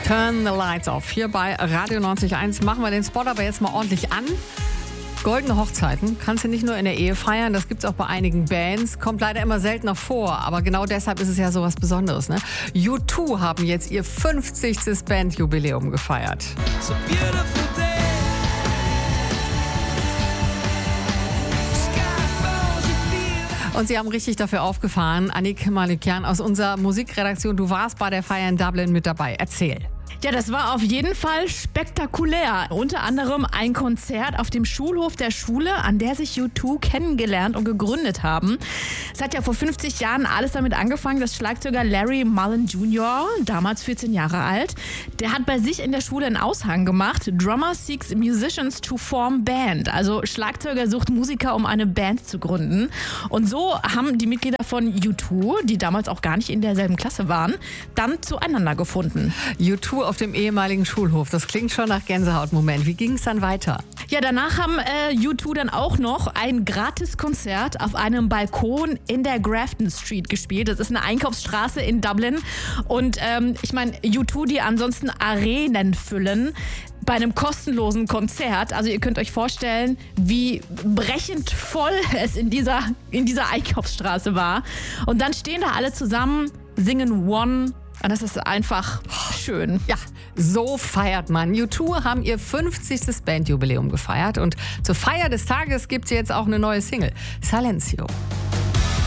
Turn the Lights Off. Hier bei Radio 90.1 machen wir den Spot aber jetzt mal ordentlich an. Goldene Hochzeiten kannst du nicht nur in der Ehe feiern, das gibt's auch bei einigen Bands, kommt leider immer seltener vor, aber genau deshalb ist es ja so was Besonderes. Ne? U2 haben jetzt ihr 50. Bandjubiläum gefeiert. It's a beautiful day. Und sie haben richtig dafür aufgefahren. Annik Malikian aus unserer Musikredaktion, du warst bei der Feier in Dublin mit dabei. Erzähl. Ja, das war auf jeden Fall spektakulär. Unter anderem ein Konzert auf dem Schulhof der Schule, an der sich U2 kennengelernt und gegründet haben. Es hat ja vor 50 Jahren alles damit angefangen, dass Schlagzeuger Larry Mullen Jr., damals 14 Jahre alt, der hat bei sich in der Schule einen Aushang gemacht. Drummer seeks musicians to form band. Also Schlagzeuger sucht Musiker, um eine Band zu gründen. Und so haben die Mitglieder von U2, die damals auch gar nicht in derselben Klasse waren, dann zueinander gefunden. U2 auf dem ehemaligen Schulhof. Das klingt schon nach Gänsehautmoment. Wie ging es dann weiter? Ja, danach haben U2 dann auch noch ein Gratiskonzert auf einem Balkon in der Grafton Street gespielt. Das ist eine Einkaufsstraße in Dublin. Und ich meine, U2, die ansonsten Arenen füllen, bei einem kostenlosen Konzert. Also ihr könnt euch vorstellen, wie brechend voll es in dieser Einkaufsstraße war. Und dann stehen da alle zusammen, singen One. Und das ist einfach schön. Ja, so feiert man. U2 haben ihr 50. Bandjubiläum gefeiert und zur Feier des Tages gibt es jetzt auch eine neue Single, Silencio.